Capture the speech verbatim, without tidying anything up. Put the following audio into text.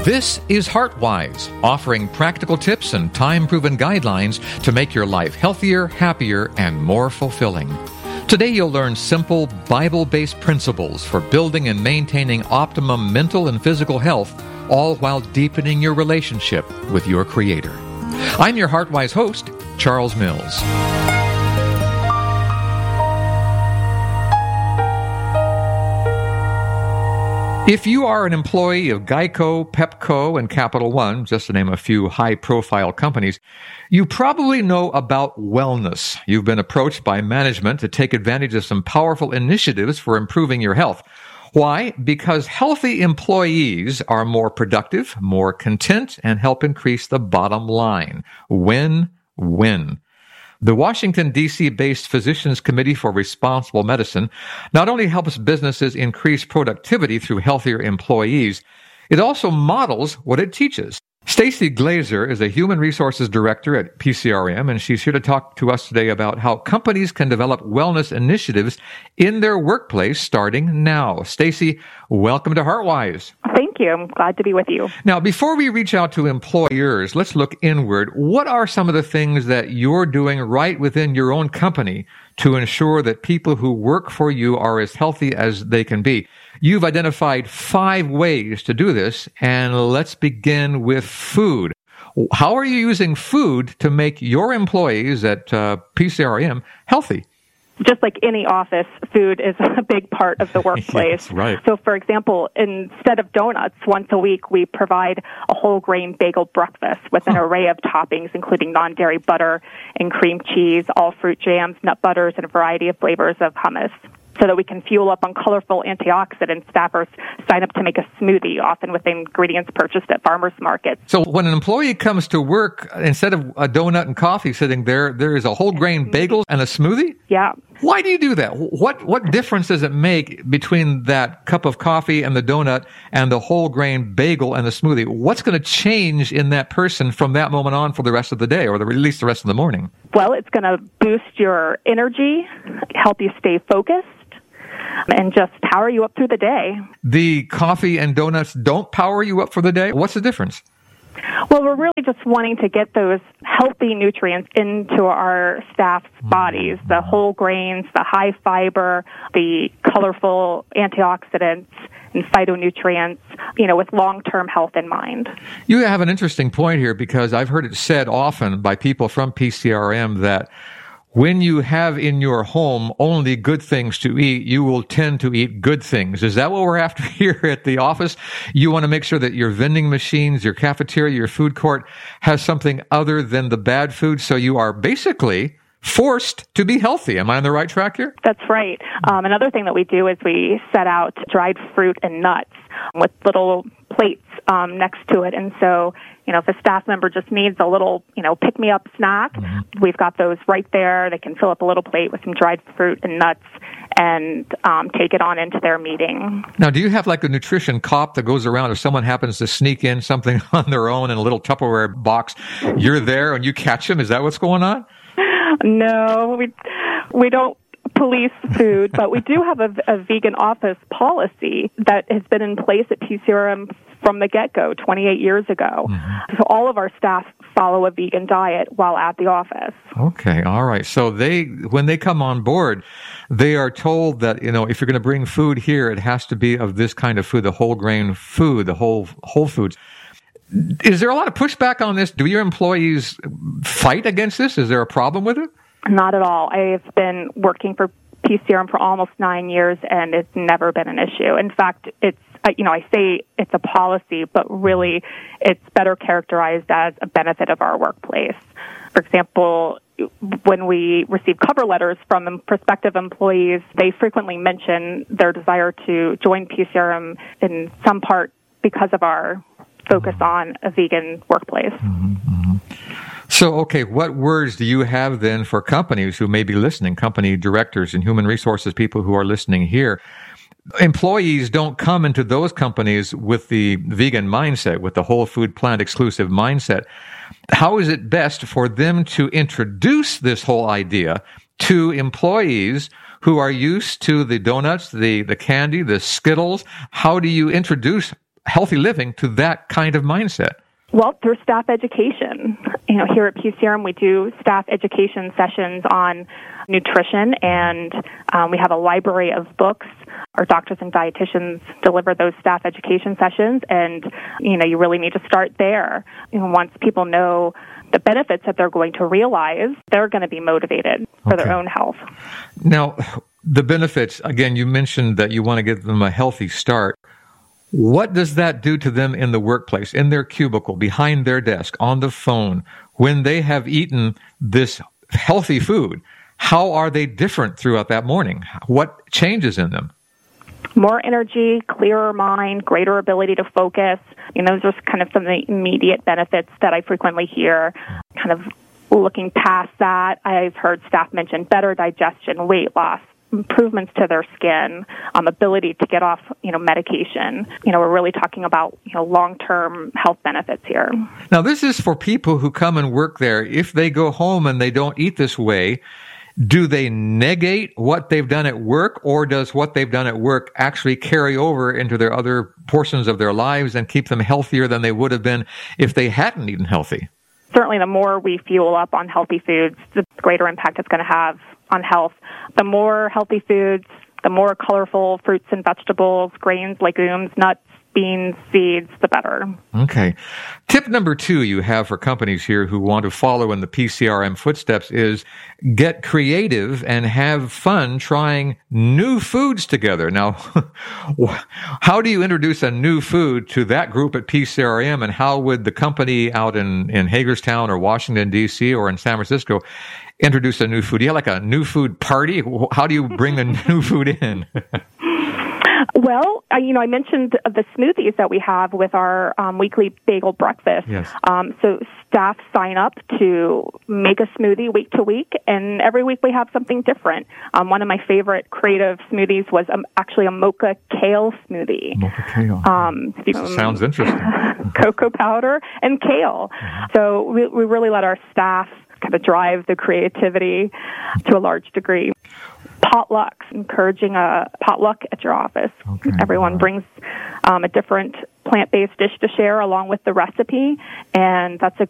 This is HeartWise, offering practical tips and time-proven guidelines to make your life healthier, happier, and more fulfilling. Today you'll learn simple, Bible-based principles for building and maintaining optimum mental and physical health, all while deepening your relationship with your Creator. I'm your HeartWise host, Charles Mills. If you are an employee of Geico, Pepco, and Capital One, just to name a few high-profile companies, you probably know about wellness. You've been approached by management to take advantage of some powerful initiatives for improving your health. Why? Because healthy employees are more productive, more content, and help increase the bottom line. Win-win. The Washington, D C-based Physicians Committee for Responsible Medicine not only helps businesses increase productivity through healthier employees, it also models what it teaches. Stacy Glazer is a Human Resources Director at P C R M, and she's here to talk to us today about how companies can develop wellness initiatives in their workplace starting now. Stacy, welcome to HeartWise. Thank you. I'm glad to be with you. Now, before we reach out to employers, let's look inward. What are some of the things that you're doing right within your own company to ensure that people who work for you are as healthy as they can be? You've identified five ways to do this, and let's begin with food. How are you using food to make your employees at uh, P C R M healthy? Just like any office, food is a big part of the workplace. Yes, right. So, for example, instead of donuts, once a week we provide a whole grain bagel breakfast with an huh. array of toppings, including non-dairy butter and cream cheese, all fruit jams, nut butters, and a variety of flavors of hummus, so that we can fuel up on colorful antioxidants. Staffers sign up to make a smoothie, often with ingredients purchased at farmers markets. So when an employee comes to work, instead of a donut and coffee sitting there, there is a whole grain bagel and a smoothie? Yeah. Why do you do that? What what difference does it make between that cup of coffee and the donut and the whole grain bagel and the smoothie? What's going to change in that person from that moment on for the rest of the day, or the, at least the rest of the morning? Well, it's going to boost your energy, help you stay focused, and just power you up through the day. The coffee and donuts don't power you up for the day? What's the difference? Well, we're really just wanting to get those healthy nutrients into our staff's bodies, the whole grains, the high fiber, the colorful antioxidants and phytonutrients, you know, with long-term health in mind. You have an interesting point here, because I've heard it said often by people from P C R M that when you have in your home only good things to eat, you will tend to eat good things. Is that what we're after here at the office? You want to make sure that your vending machines, your cafeteria, your food court has something other than the bad food, so you are basically forced to be healthy. Am I on the right track here? That's right. Um, another thing that we do is we set out dried fruit and nuts with little plates um, next to it. And so, you know, if a staff member just needs a little, you know, pick-me-up snack, mm-hmm. we've got those right there. They can fill up a little plate with some dried fruit and nuts and um, take it on into their meeting. Now, do you have like a nutrition cop that goes around if someone happens to sneak in something on their own in a little Tupperware box? You're there and you catch them? Is that what's going on? No, we we don't police food, but we do have a, a vegan office policy that has been in place at P C R M from the get-go twenty-eight years ago. Mm-hmm. So all of our staff follow a vegan diet while at the office. Okay, all right. So they, when they come on board, they are told that, you know, if you're going to bring food here, it has to be of this kind of food, the whole grain food, the whole whole foods. Is there a lot of pushback on this? Do your employees fight against this? Is there a problem with it? Not at all. I've been working for P C R M for almost nine years, and it's never been an issue. In fact, it's, you know, I say it's a policy, but really it's better characterized as a benefit of our workplace. For example, when we receive cover letters from prospective employees, they frequently mention their desire to join P C R M in some part because of our focus on a vegan workplace. Mm-hmm, mm-hmm. So, okay, what words do you have then for companies who may be listening, company directors and human resources people who are listening here? Employees don't come into those companies with the vegan mindset, with the whole food plant exclusive mindset. How is it best for them to introduce this whole idea to employees who are used to the donuts, the, the candy, the Skittles? How do you introduce healthy living to that kind of mindset? Well, through staff education. You know, here at P C R M, we do staff education sessions on nutrition, and um, we have a library of books. Our doctors and dietitians deliver those staff education sessions, and, you know, you really need to start there. You know, once people know the benefits that they're going to realize, they're going to be motivated for Okay. their own health. Now, the benefits, again, you mentioned that you want to give them a healthy start. What does that do to them in the workplace, in their cubicle, behind their desk, on the phone, when they have eaten this healthy food? How are they different throughout that morning? What changes in them? More energy, clearer mind, greater ability to focus. You know, those are kind of some of the immediate benefits that I frequently hear. Kind of looking past that, I've heard staff mention better digestion, weight loss, improvements to their skin, um, ability to get off, you know, medication. You know, we're really talking about, you know, long-term health benefits here. Now, this is for people who come and work there. If they go home and they don't eat this way, do they negate what they've done at work, or does what they've done at work actually carry over into their other portions of their lives and keep them healthier than they would have been if they hadn't eaten healthy? Certainly, the more we fuel up on healthy foods, the greater impact it's going to have on health. The more healthy foods, the more colorful fruits and vegetables, grains, legumes, nuts, beans, seeds, the better. Okay. Tip number two you have for companies here who want to follow in the P C R M footsteps is get creative and have fun trying new foods together. Now, how do you introduce a new food to that group at P C R M, and how would the company out in, in Hagerstown or Washington, D C or in San Francisco introduce a new food? Do you have like a new food party? How do you bring a new food in? Well, uh, you know, I mentioned the smoothies that we have with our um, weekly bagel breakfast. Yes. Um, so staff sign up to make a smoothie week to week, and every week we have something different. Um, one of my favorite creative smoothies was um, actually a mocha kale smoothie. Mocha kale. Um, Sounds interesting. Cocoa powder and kale. Mm-hmm. So we, we really let our staff kind of drive the creativity to a large degree. Potlucks, encouraging a potluck at your office. Okay. Everyone Wow. brings um, a different plant-based dish to share along with the recipe, and that's a